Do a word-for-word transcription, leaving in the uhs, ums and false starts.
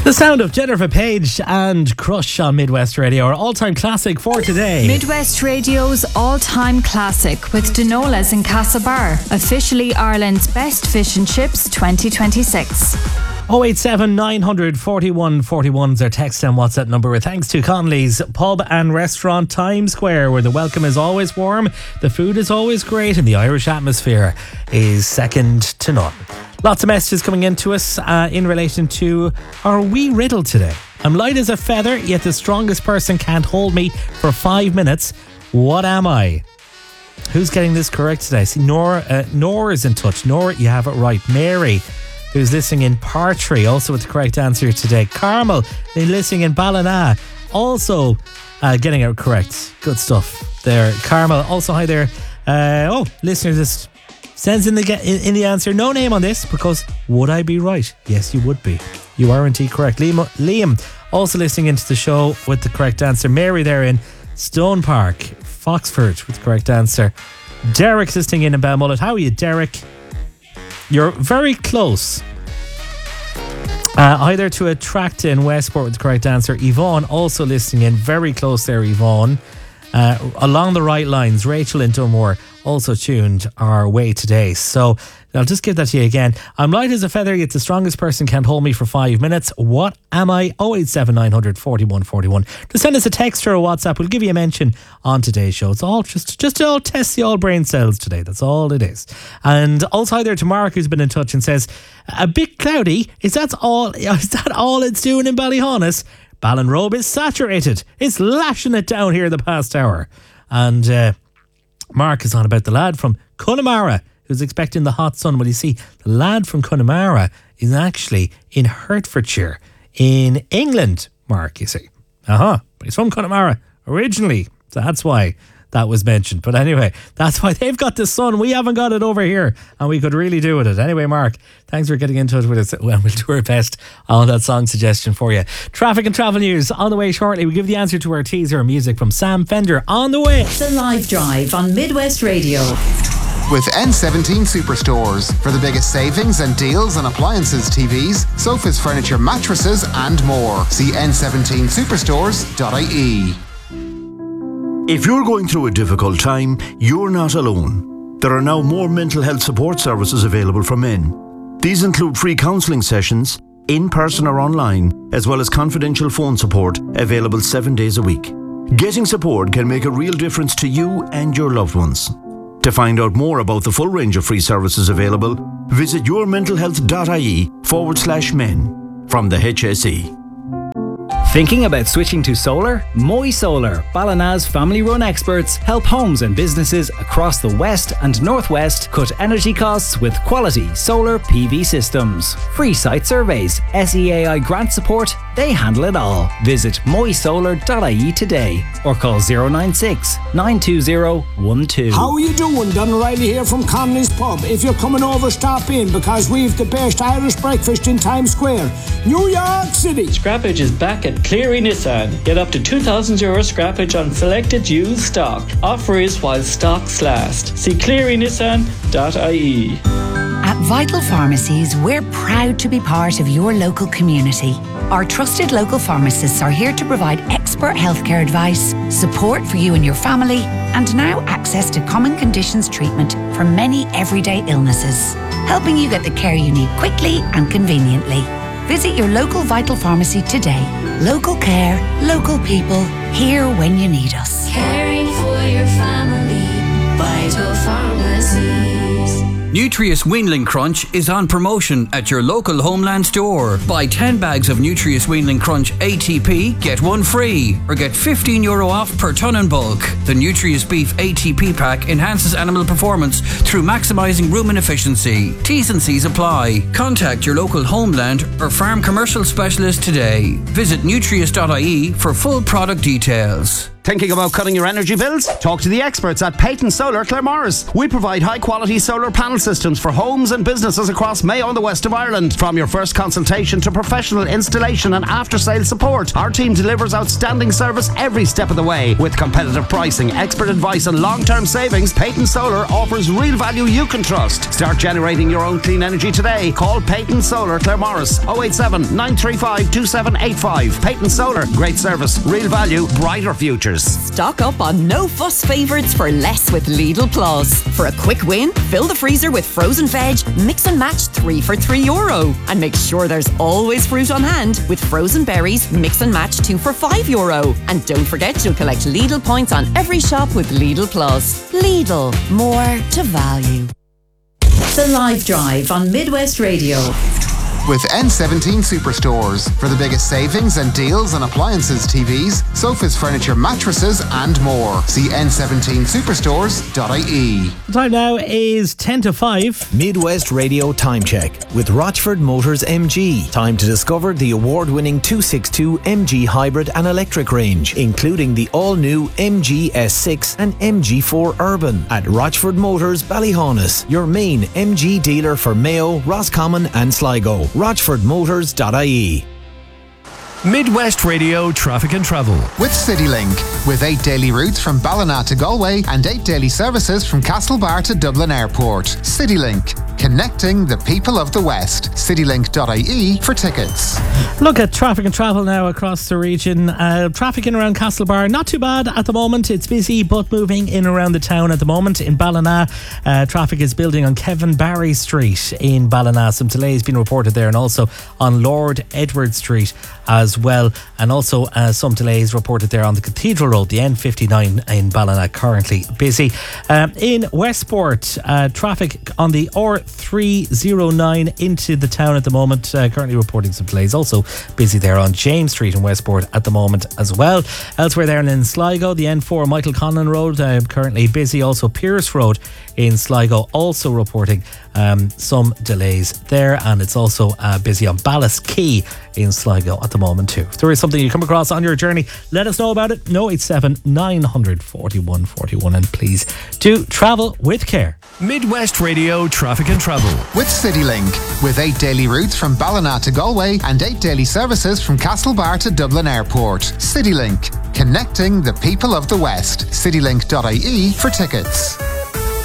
The sound of Jennifer Page and Crush on Midwest Radio, our all-time classic for today. Midwest Radio's all-time classic with Dinolas in Castlebar, officially Ireland's best fish and chips twenty twenty-six. oh eight seven nine forty-one forty-one is our text and WhatsApp number, with thanks to Connolly's Pub and Restaurant Times Square, where the welcome is always warm, the food is always great, and the Irish atmosphere is second to none. Lots of messages coming in to us uh, in relation to our wee riddle today. I'm light as a feather, yet the strongest person can't hold me for five minutes. What am I? Who's getting this correct today? See, Nora, uh, Nora is in touch. Nora, you have it right. Mary, who's listening in Partry, also with the correct answer today. Carmel, listening in Ballina, also uh, getting it correct. Good stuff there. Carmel, also hi there. Uh, oh, listener just sends in the in, in the answer. No name on this, because would I be right? Yes, you would be. You are indeed correct. Liam, Liam also listening into the show with the correct answer. Mary there in Stone Park, Foxford with the correct answer. Derek listening in in Balmullet. How are you, Derek? You're very close. Uh, either to a Tracta in Westport with the correct answer. Yvonne also listening in. Very close there, Yvonne. Uh, along the right lines, Rachel in Dunmore also tuned our way today. So I'll just give that to you again. I'm light as a feather, yet the strongest person can't hold me for five minutes. What am I? oh eight seven nine forty-one forty-one. Just send us a text or a WhatsApp. We'll give you a mention on today's show. It's all just, just to all test the old brain cells today. That's all it is. And also hi there to Mark, who's been in touch and says, a bit cloudy. Is that all, is that all it's doing in Ballyhonus? Ballinrobe is saturated. It's lashing it down here the past hour. And uh, Mark is on about the lad from Connemara who's expecting the hot sun. Well, you see, the lad from Connemara is actually in Hertfordshire in England, Mark, you see. Uh-huh. But he's from Connemara originally. So that's why that was mentioned. But anyway, that's why they've got the sun. We haven't got it over here, and we could really do with it. Anyway, Mark, thanks for getting in touch with us. Well, we'll do our best on that song suggestion for you. Traffic and travel news on the way shortly. We give the answer to our teaser music from Sam Fender on the way. The Live Drive on Midwest Radio. With N seventeen Superstores for the biggest savings and deals on appliances, T Vs, sofas, furniture, mattresses and more. See N seventeen superstores dot I E. If you're going through a difficult time, you're not alone. There are now more mental health support services available for men. These include free counselling sessions, in person or online, as well as confidential phone support available seven days a week. Getting support can make a real difference to you and your loved ones. To find out more about the full range of free services available, visit yourmentalhealth.ie forward slash men from the H S E. Thinking about switching to solar? Moy Solar, Ballina's family-run experts, help homes and businesses across the west and northwest cut energy costs with quality solar P V systems. Free site surveys, S E A I grant support, they handle it all. Visit moy solar dot I E today or call zero nine six, nine two zero, one two. How are you doing? Don O'Reilly here from Connolly's Pub. If you're coming over, stop in, because we've the best Irish breakfast in Times Square, New York City. Scrappage is back at Cleary Nissan. Get up to two thousand euro scrappage on selected used stock. Offer is while stocks last. See cleary nissan dot I E. At Vital Pharmacies, we're proud to be part of your local community. Our trusted local pharmacists are here to provide expert healthcare advice, support for you and your family, and now access to common conditions treatment for many everyday illnesses, helping you get the care you need quickly and conveniently. Visit your local Vital Pharmacy today. Local care, local people, here when you need us. Caring for your family, Vital Pharmacies. Nutrius Weanling Crunch is on promotion at your local Homeland store. Buy ten bags of Nutrius Weanling Crunch A T P, get one free, or get fifteen euro off per tonne in bulk. The Nutrius Beef A T P pack enhances animal performance through maximising rumen efficiency. T's and C's apply. Contact your local Homeland or farm commercial specialist today. Visit nutrius dot I E for full product details. Thinking about cutting your energy bills? Talk to the experts at Peyton Solar Claremorris. We provide high-quality solar panel systems for homes and businesses across Mayo and the west of Ireland. From your first consultation to professional installation and after-sale support, our team delivers outstanding service every step of the way. With competitive pricing, expert advice and long-term savings, Peyton Solar offers real value you can trust. Start generating your own clean energy today. Call Peyton Solar Claremorris oh eight seven, nine three five, two seven eight five. Peyton Solar, great service, real value, brighter futures. Stock up on no fuss favourites for less with Lidl Plus. For a quick win, fill the freezer with frozen veg, mix and match three for three euro. And make sure there's always fruit on hand with frozen berries, mix and match two for five euro. And don't forget you'll collect Lidl points on every shop with Lidl Plus. Lidl, more to value. The Live Drive on Midwest Radio. With N seventeen Superstores for the biggest savings and deals on appliances, T Vs, sofas, furniture, mattresses and more. See N seventeen superstores dot I E. The time now is ten to five. Midwest Radio Time Check with Rochford Motors M G. Time to discover the award-winning two sixty-two M G hybrid and electric range, including the all-new M G S six and M G four Urban at Rochford Motors Ballyhaunis, your main M G dealer for Mayo, Roscommon and Sligo. Rochford Motors dot I E. Midwest Radio Traffic and Travel. With CityLink. With eight daily routes from Ballina to Galway and eight daily services from Castlebar to Dublin Airport. CityLink. Connecting the people of the West. CityLink dot I E for tickets. Look at traffic and travel now across the region. Uh, traffic in around Castlebar, not too bad at the moment. It's busy but moving in around the town at the moment. In Ballina, uh, traffic is building on Kevin Barry Street in Ballina. Some delays being reported there, and also on Lord Edward Street as well. And also uh, some delays reported there on the Cathedral Road, the N fifty-nine in Ballina, currently busy. Um, in Westport, uh, traffic on the R three oh nine into the town at the moment, uh, currently reporting some delays. Also busy there on James Street in Westport at the moment as well. Elsewhere there in Sligo, the N four Michael Conlon Road, uh, currently busy. Also Pierce Road in Sligo, also reporting um, some delays there. And it's also uh, busy on Ballas Quay in Sligo at the moment too. If there is something you come across on your journey, let us know about it. oh eight seven, nine four one, four one, and please do travel with care. Midwest Radio Traffic and Travel. With CityLink. With eight daily routes from Ballina to Galway and eight daily services from Castlebar to Dublin Airport. CityLink. Connecting the people of the West. CityLink dot I E for tickets.